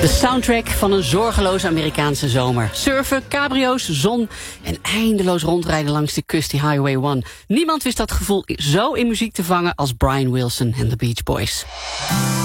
De soundtrack van een zorgeloze Amerikaanse zomer. Surfen, cabrio's, zon en eindeloos rondrijden langs de kust, die Highway 1. Niemand wist dat gevoel zo in muziek te vangen als Brian Wilson en de Beach Boys.